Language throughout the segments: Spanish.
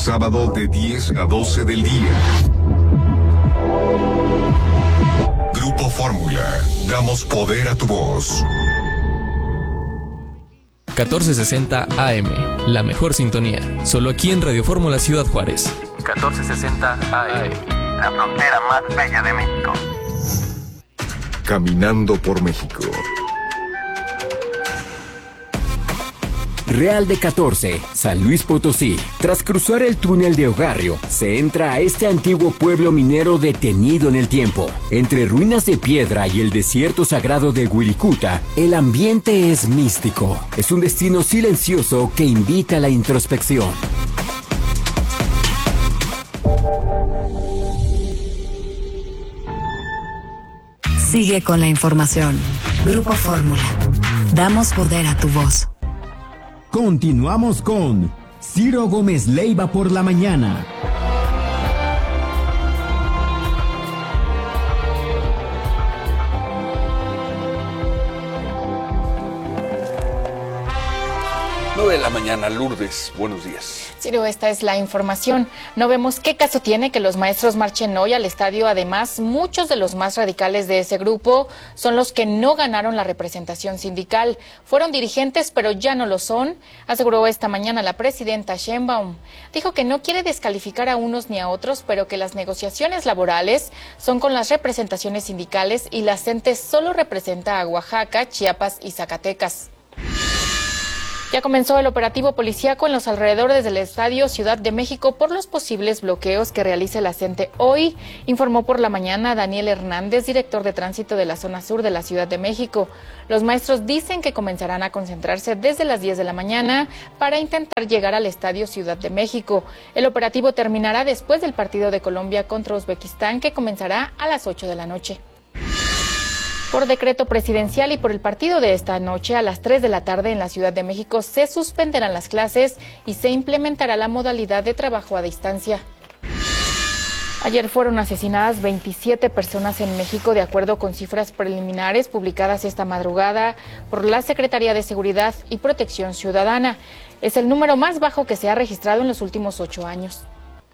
sábado de 10 a 12 del día. Grupo Fórmula, damos poder a tu voz. 1460 AM, la mejor sintonía. Solo aquí en Radio Fórmula Ciudad Juárez. 1460 AM, la frontera más bella de México. Caminando por México. Real de 14, San Luis Potosí. Tras cruzar el túnel de Ogarrio, se entra a este antiguo pueblo minero detenido en el tiempo. Entre ruinas de piedra y el desierto sagrado de Huiricuta, el ambiente es místico. Es un destino silencioso que invita a la introspección. Sigue con la información. Grupo Fórmula. Damos poder a tu voz. Continuamos con Ciro Gómez Leiva por la mañana. De la mañana, Lourdes, buenos días. Ciro, esta es la información. No vemos qué caso tiene que los maestros marchen hoy al estadio. Además, muchos de los más radicales de ese grupo son los que no ganaron la representación sindical. Fueron dirigentes, pero ya no lo son, aseguró esta mañana la presidenta Sheinbaum. Dijo que no quiere descalificar a unos ni a otros, pero que las negociaciones laborales son con las representaciones sindicales y la CENTE solo representa a Oaxaca, Chiapas y Zacatecas. Ya comenzó el operativo policíaco en los alrededores del Estadio Ciudad de México por los posibles bloqueos que realice la CENTE hoy, informó por la mañana Daniel Hernández, director de tránsito de la zona sur de la Ciudad de México. Los maestros dicen que comenzarán a concentrarse desde las 10 de la mañana para intentar llegar al Estadio Ciudad de México. El operativo terminará después del partido de Colombia contra Uzbekistán, que comenzará a las 8 de la noche. Por decreto presidencial y por el partido de esta noche, a las 3 de la tarde en la Ciudad de México se suspenderán las clases y se implementará la modalidad de trabajo a distancia. Ayer fueron asesinadas 27 personas en México, de acuerdo con cifras preliminares publicadas esta madrugada por la Secretaría de Seguridad y Protección Ciudadana. Es el número más bajo que se ha registrado en los últimos 8 años.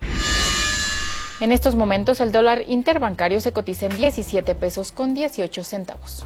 En estos momentos el dólar interbancario se cotiza en 17 pesos con 18 centavos.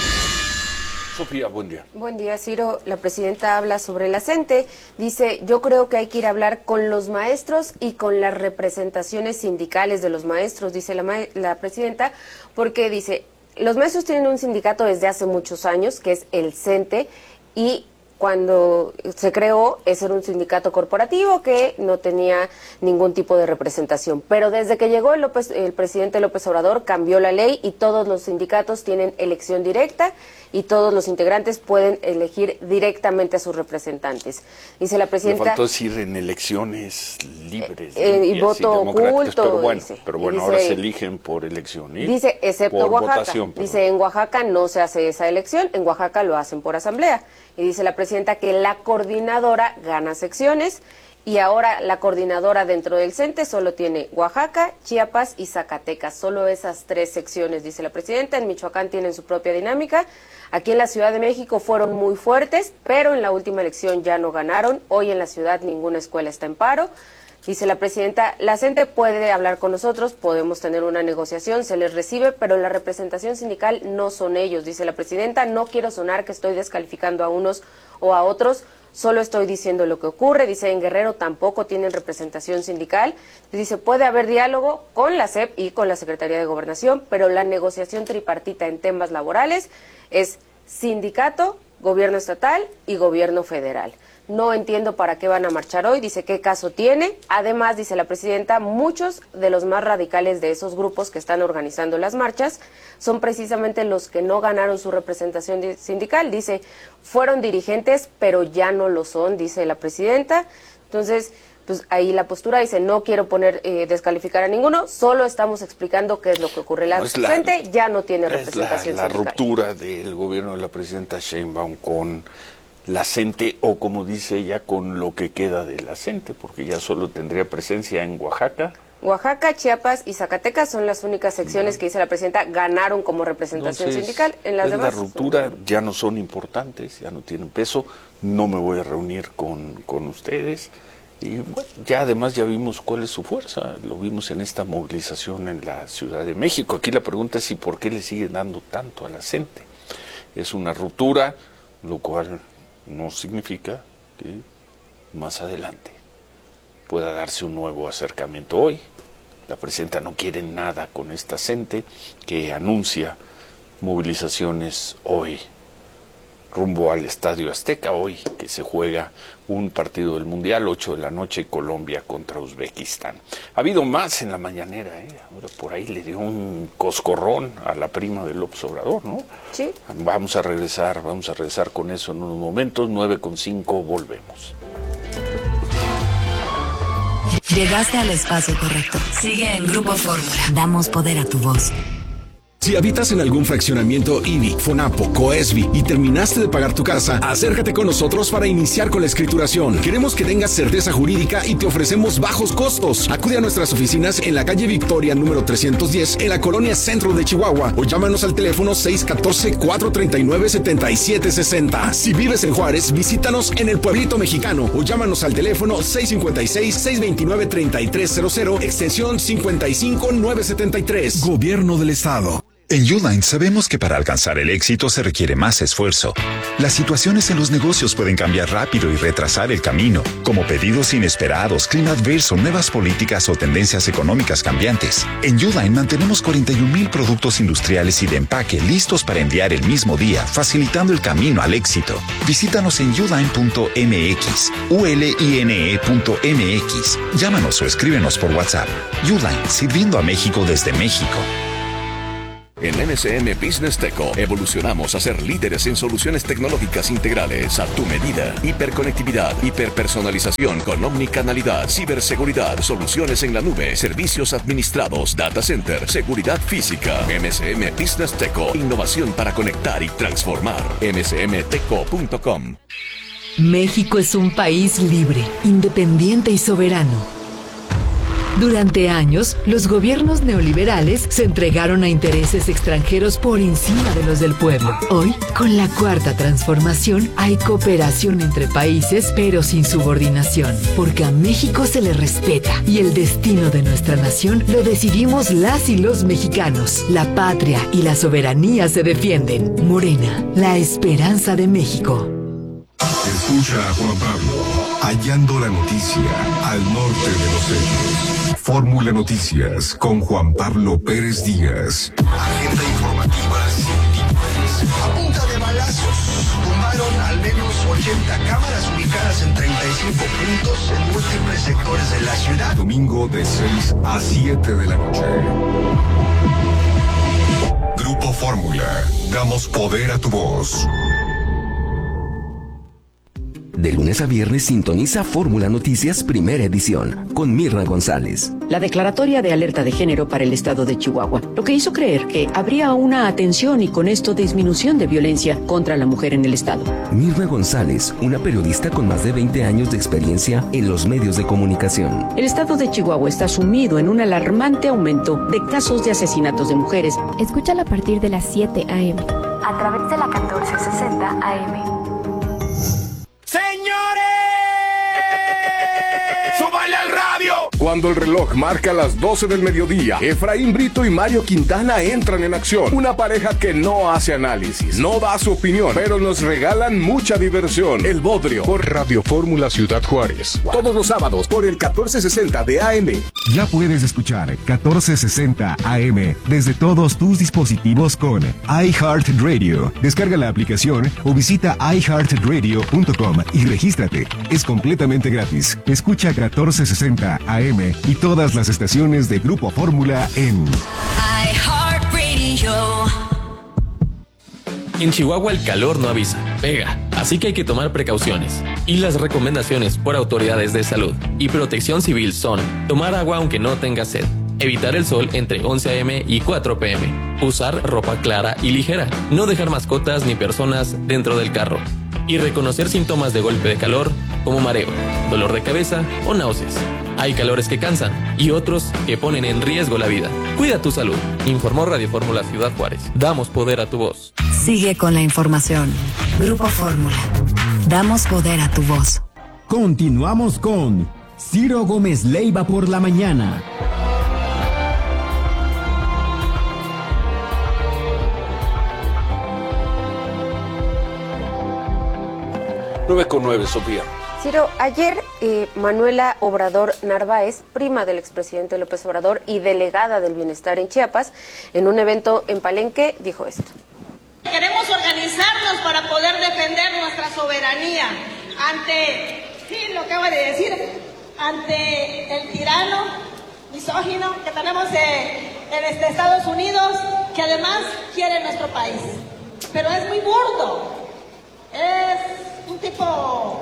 Sofía, buen día. Buen día, Ciro. La presidenta habla sobre la CENTE. Dice, yo creo que hay que ir a hablar con los maestros y con las representaciones sindicales de los maestros, dice la presidenta, porque dice, los maestros tienen un sindicato desde hace muchos años, que es el CENTE, y cuando se creó, ese era un sindicato corporativo que no tenía ningún tipo de representación. Pero desde que llegó el presidente López Obrador, cambió la ley y todos los sindicatos tienen elección directa y todos los integrantes pueden elegir directamente a sus representantes. Dice la presidenta... Me faltó decir en elecciones libres. Y voto oculto. Pero bueno, ahora se eligen por elección. Dice, excepto por Oaxaca. Votación, dice, en Oaxaca no se hace esa elección, en Oaxaca lo hacen por asamblea. Y dice la presidenta que la coordinadora gana secciones y ahora la coordinadora dentro del CENTE solo tiene Oaxaca, Chiapas y Zacatecas. Solo esas 3 secciones, dice la presidenta. En Michoacán tienen su propia dinámica. Aquí en la Ciudad de México fueron muy fuertes, pero en la última elección ya no ganaron. Hoy en la ciudad ninguna escuela está en paro. Dice la presidenta, la CENTE puede hablar con nosotros, podemos tener una negociación, se les recibe, pero la representación sindical no son ellos. Dice la presidenta, no quiero sonar que estoy descalificando a unos o a otros, solo estoy diciendo lo que ocurre. Dice, en Guerrero tampoco tienen representación sindical. Dice, puede haber diálogo con la SEP y con la Secretaría de Gobernación, pero la negociación tripartita en temas laborales es sindicato, gobierno estatal y gobierno federal. No entiendo para qué van a marchar hoy, dice, ¿qué caso tiene? Además, dice la presidenta, muchos de los más radicales de esos grupos que están organizando las marchas son precisamente los que no ganaron su representación sindical. Dice, fueron dirigentes, pero ya no lo son, dice la presidenta. Entonces, pues ahí la postura dice, no quiero descalificar a ninguno, solo estamos explicando qué es lo que ocurre. La gente ya no tiene representación sindical. La ruptura del gobierno de la presidenta Sheinbaum con la CENTE, o como dice ella, con lo que queda de la CENTE, porque ya solo tendría presencia en Oaxaca. Oaxaca, Chiapas y Zacatecas son las únicas secciones que dice la presidenta ganaron como representación sindical. En las demás, la ruptura ya no son importantes, ya no tienen peso, no me voy a reunir con ustedes. Y bueno, ya además ya vimos cuál es su fuerza, lo vimos en esta movilización en la Ciudad de México. Aquí la pregunta es: ¿y por qué le siguen dando tanto a la gente? Es una ruptura, lo cual no significa que más adelante pueda darse un nuevo acercamiento. Hoy la presidenta no quiere nada con esta gente que anuncia movilizaciones hoy rumbo al Estadio Azteca, hoy que se juega un partido del Mundial, 8 de la noche, Colombia contra Uzbekistán. Ha habido más en la mañanera, ahora por ahí le dio un coscorrón a la prima de López Obrador, ¿no? Sí. Vamos a regresar con eso en unos momentos. 9:05, volvemos. Llegaste al espacio correcto. Sigue en Grupo Fórmula. Damos poder a tu voz. Si habitas en algún fraccionamiento IBI, FONAPO, COESBI y terminaste de pagar tu casa, acércate con nosotros para iniciar con la escrituración. Queremos que tengas certeza jurídica y te ofrecemos bajos costos. Acude a nuestras oficinas en la calle Victoria número 310 en la colonia Centro de Chihuahua o llámanos al teléfono 614-439-7760. Si vives en Juárez, visítanos en el Pueblito Mexicano o llámanos al teléfono 656-629-3300, extensión 55973. Gobierno del Estado. En Uline sabemos que para alcanzar el éxito se requiere más esfuerzo. Las situaciones en los negocios pueden cambiar rápido y retrasar el camino, como pedidos inesperados, clima adverso, nuevas políticas o tendencias económicas cambiantes. En Uline mantenemos 41,000 productos industriales y de empaque listos para enviar el mismo día, facilitando el camino al éxito. Visítanos en uline.mx, uline.mx. Llámanos o escríbenos por WhatsApp. Uline, sirviendo a México desde México. En MCM Business Teco evolucionamos a ser líderes en soluciones tecnológicas integrales a tu medida. Hiperconectividad, hiperpersonalización con omnicanalidad, ciberseguridad, soluciones en la nube, servicios administrados, data center, seguridad física. MCM Business Teco, innovación para conectar y transformar. mcmteco.com. México es un país libre, independiente y soberano. Durante años, los gobiernos neoliberales se entregaron a intereses extranjeros por encima de los del pueblo. Hoy, con la Cuarta Transformación, hay cooperación entre países, pero sin subordinación, porque a México se le respeta y el destino de nuestra nación lo decidimos las y los mexicanos. La patria y la soberanía se defienden. Morena, la esperanza de México. Escucha a Juan Pablo, hallando la noticia al norte de los hechos. Fórmula Noticias con Juan Pablo Pérez Díaz. Agenda informativa sin títulos. A punta de balazos, tumbaron al menos 80 cámaras ubicadas en 35 puntos en múltiples sectores de la ciudad. Domingo de 6 a 7 de la noche. Grupo Fórmula. Damos poder a tu voz. De lunes a viernes sintoniza Fórmula Noticias Primera Edición con Mirna González. La declaratoria de alerta de género para el estado de Chihuahua, lo que hizo creer que habría una atención y con esto disminución de violencia contra la mujer en el estado. Mirna González, una periodista con más de 20 años de experiencia en los medios de comunicación. El estado de Chihuahua está sumido en un alarmante aumento de casos de asesinatos de mujeres. Escúchala a partir de las 7 a.m. a través de la 1460 AM. ¡Señores! ¡Súbale al radio! Cuando el reloj marca las 12 del mediodía, Efraín Brito y Mario Quintana entran en acción. Una pareja que no hace análisis, no da su opinión, pero nos regalan mucha diversión. El Bodrio, por Radio Fórmula Ciudad Juárez. Todos los sábados por el 1460 de AM. Ya puedes escuchar 1460 AM desde todos tus dispositivos con iHeartRadio. Descarga la aplicación o visita iHeartRadio.com y regístrate. Es completamente gratis. Escucha 1460 AM y todas las estaciones de Grupo Fórmula en iHeartRadio. En Chihuahua el calor no avisa, pega, así que hay que tomar precauciones. Y las recomendaciones por autoridades de salud y protección civil son: tomar agua aunque no tenga sed, evitar el sol entre 11 a.m. y 4 p.m., usar ropa clara y ligera, no dejar mascotas ni personas dentro del carro, y reconocer síntomas de golpe de calor como mareo, dolor de cabeza o náuseas. Hay calores que cansan y otros que ponen en riesgo la vida. Cuida tu salud. Informó Radio Fórmula Ciudad Juárez. Damos poder a tu voz. Sigue con la información. Grupo Fórmula. Damos poder a tu voz. Continuamos con Ciro Gómez Leiva por la mañana. 9:09, Sofía. Ciro, ayer Manuela Obrador Narváez, prima del expresidente López Obrador y delegada del Bienestar en Chiapas, en un evento en Palenque, dijo esto. Queremos organizarnos para poder defender nuestra soberanía ante, sí, lo que acabo de decir, ante el tirano misógino que tenemos en Estados Unidos, que además quiere nuestro país. Pero es muy burdo, es un tipo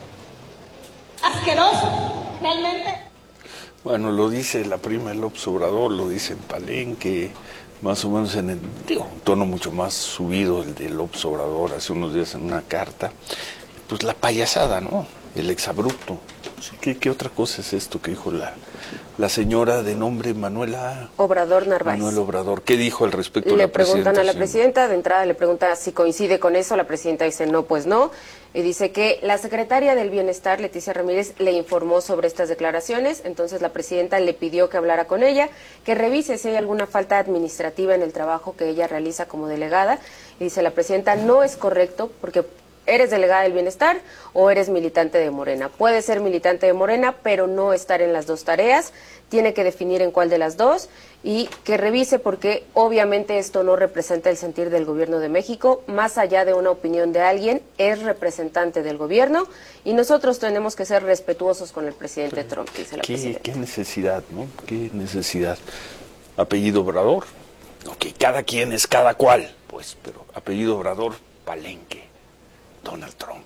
asqueroso, realmente. Bueno, lo dice la prima de López Obrador, lo dice en Palenque, más o menos en un tono mucho más subido el de López Obrador hace unos días en una carta. Pues la payasada, ¿no? El exabrupto. ¿Qué otra cosa es esto que dijo la señora de nombre Manuela Obrador Narváez? Manuel Obrador. ¿Qué dijo al respecto? Le preguntan a la presidenta, de entrada le pregunta si coincide con eso, la presidenta dice no, pues no, y dice que la secretaria del Bienestar, Leticia Ramírez, le informó sobre estas declaraciones, entonces la presidenta le pidió que hablara con ella, que revise si hay alguna falta administrativa en el trabajo que ella realiza como delegada, y dice la presidenta, no es correcto, porque ¿eres delegada del Bienestar o eres militante de Morena? Puede ser militante de Morena, pero no estar en las dos tareas. Tiene que definir en cuál de las dos y que revise porque obviamente esto no representa el sentir del gobierno de México. Más allá de una opinión de alguien, es representante del gobierno y nosotros tenemos que ser respetuosos con el presidente Trump, dice la presidenta. ¿Qué necesidad, no? ¿Qué necesidad? Apellido Obrador. Ok, cada quien es cada cual, pues, pero apellido Obrador, Palenque. Donald Trump.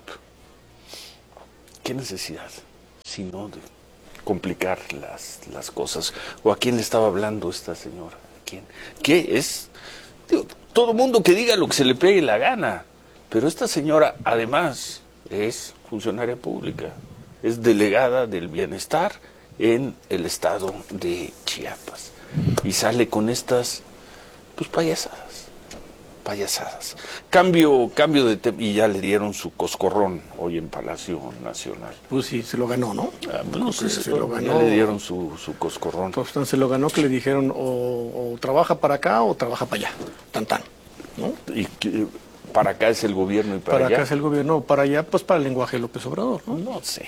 ¿Qué necesidad? Sino de complicar las cosas. ¿O a quién le estaba hablando esta señora? ¿A quién? ¿Qué es? Digo, todo mundo que diga lo que se le pegue la gana. Pero esta señora, además, es funcionaria pública. Es delegada del Bienestar en el estado de Chiapas. Y sale con estas, pues, payasadas. Cambio de tema, y ya le dieron su coscorrón hoy en Palacio Nacional. Pues sí, se lo ganó, ¿no? No sé, se lo ganó. Ya le dieron su coscorrón. Pues se lo ganó, que le dijeron o trabaja para acá o trabaja para allá, tan, ¿no? Y para acá es el gobierno y para allá. Para acá es el gobierno, para allá, pues para el lenguaje de López Obrador, ¿no? No sé.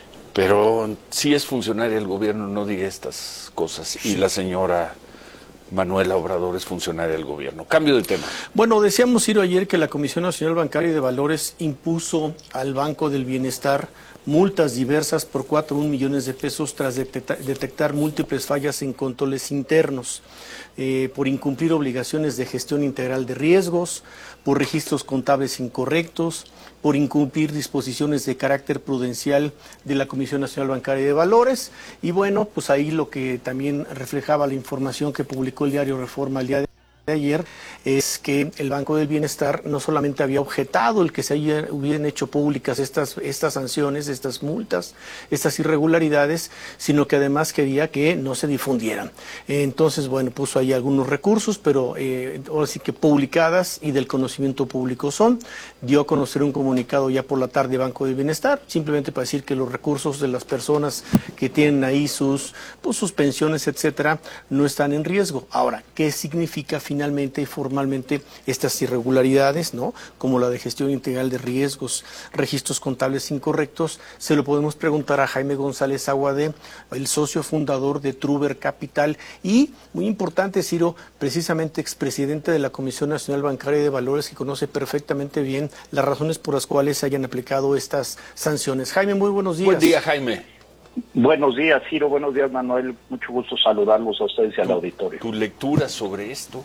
Pero si es funcionaria del gobierno, no diga estas cosas. Sí. Y la señora Manuela Obrador es funcionaria del gobierno. Cambio de tema. Bueno, decíamos, Ciro, ayer que la Comisión Nacional Bancaria y de Valores impuso al Banco del Bienestar multas diversas por 4.1 millones de pesos tras detectar múltiples fallas en controles internos, por incumplir obligaciones de gestión integral de riesgos, por registros contables incorrectos, por incumplir disposiciones de carácter prudencial de la Comisión Nacional Bancaria y de Valores. Y bueno, pues ahí lo que también reflejaba la información que publicó el diario Reforma el día de ayer es que el Banco del Bienestar no solamente había objetado el que se hubieran hecho públicas estas sanciones, estas multas, estas irregularidades, sino que además quería que no se difundieran. Entonces, bueno, puso ahí algunos recursos, pero ahora sí que publicadas y del conocimiento público son. Dio a conocer un comunicado ya por la tarde Banco del Bienestar, simplemente para decir que los recursos de las personas que tienen ahí sus pensiones, etcétera, no están en riesgo. Ahora, ¿qué significa finalmente y formalmente estas irregularidades, ¿no? Como la de gestión integral de riesgos, registros contables incorrectos? Se lo podemos preguntar a Jaime González Aguade, el socio fundador de Truber Capital y, muy importante, Ciro, precisamente expresidente de la Comisión Nacional Bancaria y de Valores, que conoce perfectamente bien las razones por las cuales se hayan aplicado estas sanciones. Jaime, muy buenos días. Buen día, Jaime. Buenos días, Ciro. Buenos días, Manuel. Mucho gusto saludarlos a ustedes y al auditorio. ¿Tu lectura sobre esto?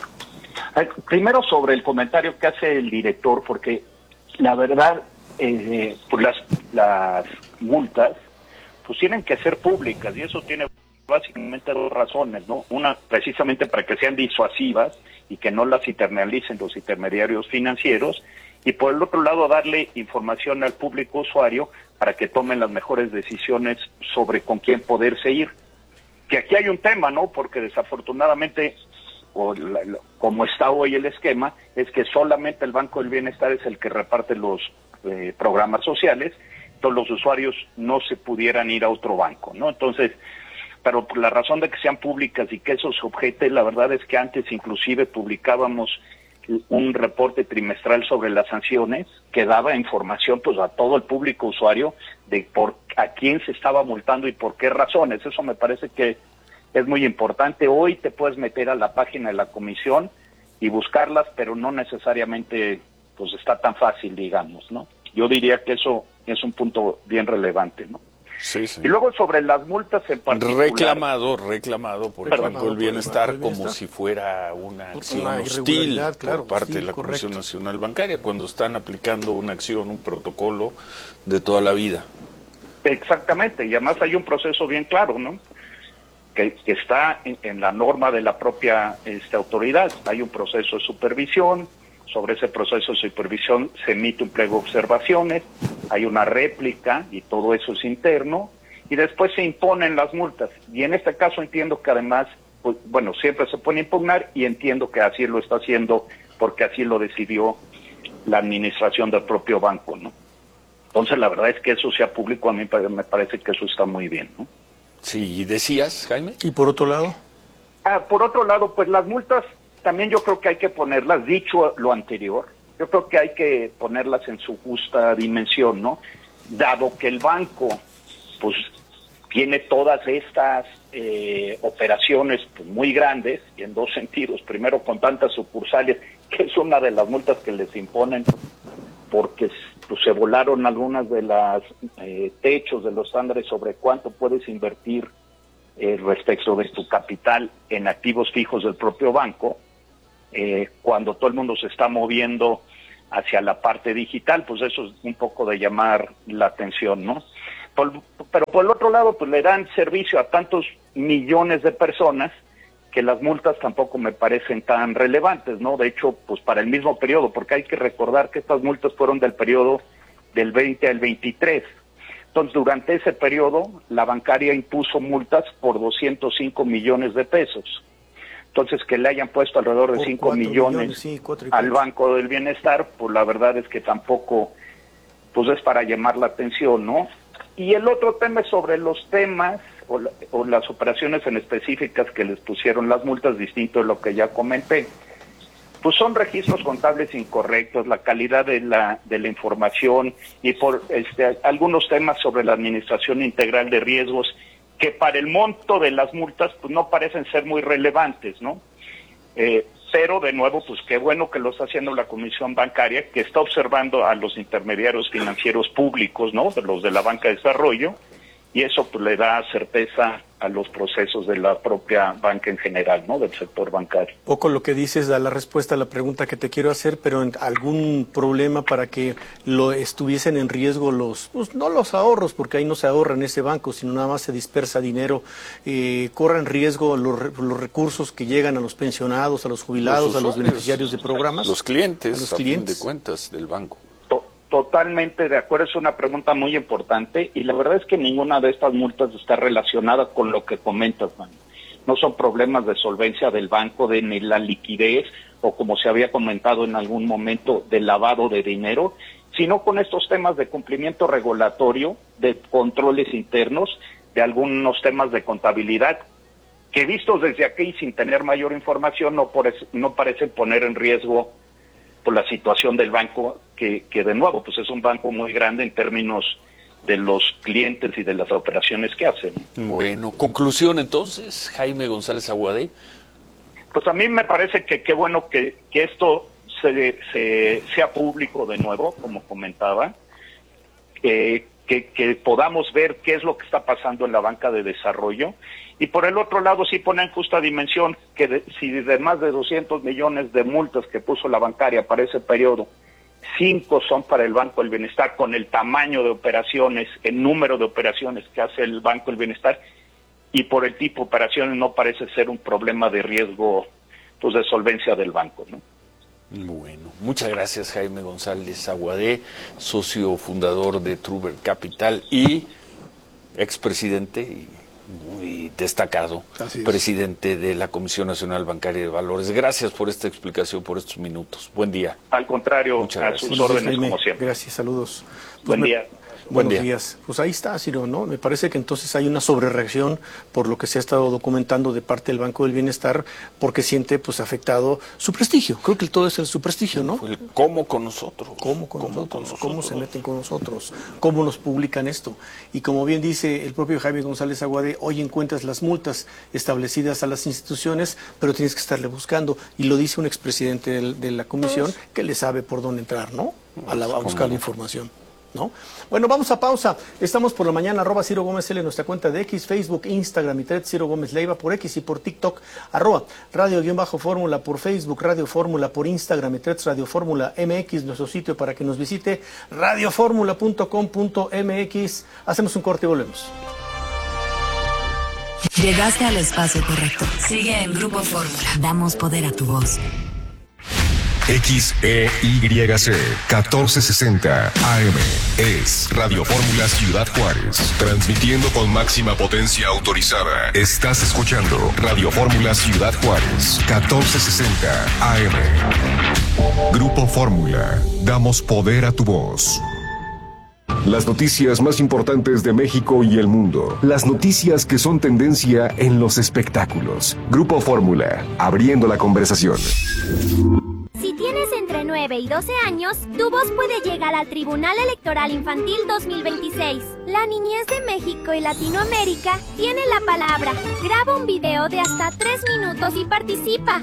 Primero sobre el comentario que hace el director, porque la verdad, pues las multas pues tienen que ser públicas y eso tiene básicamente dos razones, ¿no? Una, precisamente para que sean disuasivas y que no las internalicen los intermediarios financieros, y por el otro lado darle información al público usuario para que tomen las mejores decisiones sobre con quién poderse ir. Que aquí hay un tema, ¿no? Porque desafortunadamente, como está hoy el esquema, es que solamente el Banco del Bienestar es el que reparte los programas sociales, entonces los usuarios no se pudieran ir a otro banco, ¿no? Entonces, pero por la razón de que sean públicas y que eso se objete, la verdad es que antes inclusive publicábamos un reporte trimestral sobre las sanciones que daba información pues a todo el público usuario de a quién se estaba multando y por qué razones. Eso me parece que es muy importante. Hoy te puedes meter a la página de la comisión y buscarlas, pero no necesariamente pues está tan fácil, digamos, ¿no? Yo diría que eso es un punto bien relevante, ¿no? Sí, sí. Y luego sobre las multas en particular. Reclamado por el Banco del Bienestar como si fuera una acción hostil por parte de la Comisión Nacional Bancaria, cuando están aplicando una acción, un protocolo de toda la vida. Exactamente, y además hay un proceso bien claro, ¿no? Que está en la norma de la propia autoridad. Hay un proceso de supervisión. Sobre ese proceso de supervisión se emite un pliego de observaciones, hay una réplica y todo eso es interno, y después se imponen las multas. Y en este caso entiendo que además, pues, bueno, siempre se puede impugnar y entiendo que así lo está haciendo porque así lo decidió la administración del propio banco, ¿no? Entonces la verdad es que eso sea público, a mí me parece que eso está muy bien, ¿no? Sí, ¿decías, Jaime? ¿Y por otro lado? Por otro lado, pues las multas también yo creo que hay que ponerlas, dicho lo anterior, yo creo que hay que ponerlas en su justa dimensión, ¿no? Dado que el banco, pues, tiene todas estas operaciones pues, muy grandes, y en dos sentidos. Primero, con tantas sucursales, que es una de las multas que les imponen, porque pues, se volaron algunas de las techos de los estándares sobre cuánto puedes invertir respecto de tu capital en activos fijos del propio banco. Cuando todo el mundo se está moviendo hacia la parte digital, pues eso es un poco de llamar la atención, ¿no? Pero por el otro lado, pues le dan servicio a tantos millones de personas que las multas tampoco me parecen tan relevantes, ¿no? De hecho, pues para el mismo periodo, porque hay que recordar que estas multas fueron del periodo del 20 al 23. Entonces, durante ese periodo, la bancaria impuso multas por 205 millones de pesos. Entonces, que le hayan puesto alrededor de 5 millones sí, al Banco del Bienestar, pues la verdad es que tampoco, pues es para llamar la atención, ¿no? Y el otro tema es sobre los temas o las operaciones en específicas que les pusieron las multas, distinto de lo que ya comenté. Pues son registros contables incorrectos, la calidad de la información y por algunos temas sobre la administración integral de riesgos que para el monto de las multas pues no parecen ser muy relevantes, ¿no? Pero de nuevo, pues qué bueno que lo está haciendo la Comisión Bancaria, que está observando a los intermediarios financieros públicos, ¿no? De los de la banca de desarrollo, y eso pues le da certeza a los procesos de la propia banca en general, ¿no? Del sector bancario. Poco lo que dices da la respuesta a la pregunta que te quiero hacer, pero ¿algún problema para que lo estuviesen en riesgo pues no los ahorros, porque ahí no se ahorra en ese banco, sino nada más se dispersa dinero, corren riesgo los recursos que llegan a los pensionados, a los jubilados, a los beneficiarios de programas? Los clientes, a fin de cuentas, del banco. Totalmente de acuerdo, es una pregunta muy importante y la verdad es que ninguna de estas multas está relacionada con lo que comentas, man. No son problemas de solvencia del banco, de ni la liquidez o como se había comentado en algún momento de lavado de dinero, sino con estos temas de cumplimiento regulatorio, de controles internos, de algunos temas de contabilidad que vistos desde aquí sin tener mayor información no parecen poner en riesgo por la situación del banco, que de nuevo pues es un banco muy grande en términos de los clientes y de las operaciones que hacen. Bueno, conclusión entonces, Jaime González Aguadé. Pues a mí me parece que qué bueno que esto sea público de nuevo, como comentaba, que podamos ver qué es lo que está pasando en la banca de desarrollo. Y por el otro lado sí pone en justa dimensión que si de más de 200 millones de multas que puso la bancaria para ese periodo, 5 son para el Banco del Bienestar, con el tamaño de operaciones, el número de operaciones que hace el Banco del Bienestar, y por el tipo de operaciones no parece ser un problema de riesgo, pues de solvencia del banco, ¿no? Bueno, muchas gracias, Jaime González Aguadé, socio fundador de Truber Capital y expresidente y muy destacado presidente de la Comisión Nacional Bancaria de Valores. Gracias por esta explicación, por estos minutos. Buen día. Al contrario, muchas a gracias. sus órdenes, como siempre. Gracias, saludos. Buen día. Buenos días. Pues ahí está, Ciro, ¿no? Me parece que entonces hay una sobrereacción por lo que se ha estado documentando de parte del Banco del Bienestar, porque siente pues afectado su prestigio. Creo que todo es su prestigio, ¿no? ¿Cómo con nosotros? ¿Cómo se meten con nosotros? ¿Cómo nos publican esto? Y como bien dice el propio Jaime González Aguade, hoy encuentras las multas establecidas a las instituciones, pero tienes que estarle buscando. Y lo dice un expresidente de la comisión que le sabe por dónde entrar, ¿no? A buscar la información, ¿no? Bueno, vamos a pausa. Estamos por la mañana, @Ciro Gómez L en nuestra cuenta de X, Facebook, Instagram y Threads, Ciro Gómez Leiva por X y por TikTok, @Radio_Fórmula por Facebook, Radio Fórmula por Instagram y Threads, Radio Fórmula MX, nuestro sitio para que nos visite, radioformula.com.mx. Hacemos un corte y volvemos. Llegaste al espacio correcto. Sigue en Grupo Fórmula. Damos poder a tu voz. XEYC 1460 AM es Radio Fórmula Ciudad Juárez, transmitiendo con máxima potencia autorizada. Estás escuchando Radio Fórmula Ciudad Juárez 1460 AM. Grupo Fórmula, damos poder a tu voz. Las noticias más importantes de México y el mundo. Las noticias que son tendencia en los espectáculos. Grupo Fórmula, abriendo la conversación. Si tienes entre 9 y 12 años, tu voz puede llegar al Tribunal Electoral Infantil 2026. La niñez de México y Latinoamérica tiene la palabra. Graba un video de hasta 3 minutos y participa.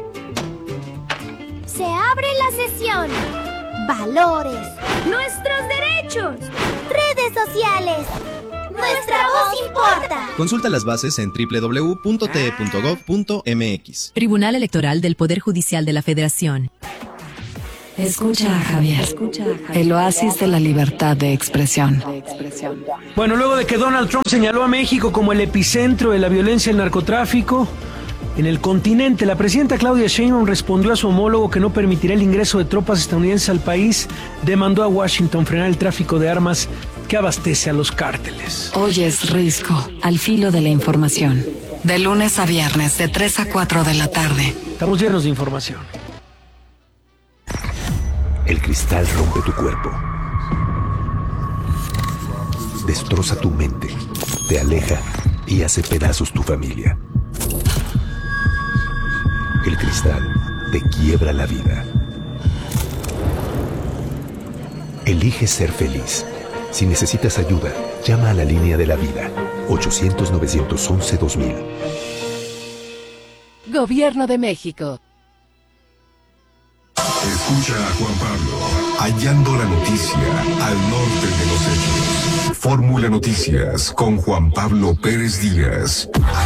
Se abre la sesión. Valores. Nuestros derechos. Redes sociales. Nuestra voz importa. Consulta las bases en www.te.gov.mx. Tribunal Electoral del Poder Judicial de la Federación. Escucha a Javier. El oasis de la libertad de expresión. Bueno, luego de que Donald Trump señaló a México como el epicentro de la violencia y el narcotráfico en el continente, la presidenta Claudia Sheinbaum respondió a su homólogo que no permitirá el ingreso de tropas estadounidenses al país. Demandó a Washington frenar el tráfico de armas que abastece a los cárteles. Hoy es Risco, al filo de la información. De lunes a viernes, de 3 a 4 de la tarde. Estamos llenos de información. El cristal rompe tu cuerpo. Destroza tu mente, te aleja y hace pedazos tu familia. El cristal te quiebra la vida. Elige ser feliz. Si necesitas ayuda, llama a la línea de la vida, 800-911-2000. Gobierno de México. Escucha a Juan Pablo, hallando la noticia al norte de los hechos. Fórmula Noticias con Juan Pablo Pérez Díaz.